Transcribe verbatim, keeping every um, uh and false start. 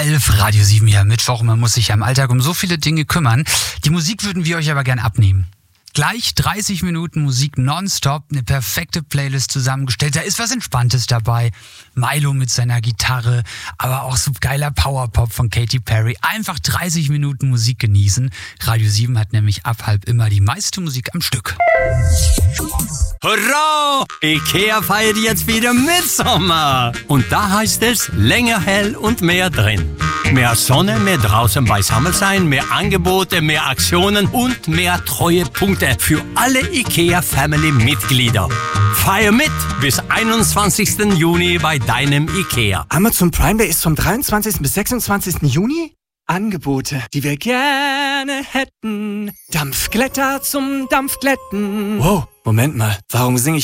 elf, Radio sieben hier, Mittwoch. Man muss sich ja im Alltag um so viele Dinge kümmern. Die Musik würden wir euch aber gern abnehmen. Gleich dreißig Minuten Musik nonstop, eine perfekte Playlist zusammengestellt. Da ist was Entspanntes dabei. Milo mit seiner Gitarre, aber auch so geiler Powerpop von Katy Perry. Einfach dreißig Minuten Musik genießen. Radio sieben hat nämlich ab halb immer die meiste Musik am Stück. Hurra! Ikea feiert jetzt wieder Mitsommer. Und da heißt es länger hell und mehr drin. Mehr Sonne, mehr draußen beisammen sein, mehr Angebote, mehr Aktionen und mehr Treuepunkte für alle IKEA-Family-Mitglieder. Feier mit bis einundzwanzigsten Juni bei deinem IKEA. Amazon Prime Day ist vom dreiundzwanzigsten bis sechsundzwanzigsten Juni? Angebote, die wir gerne hätten. Dampfglätter zum Dampfglätten. Wow, Moment mal, warum singe ich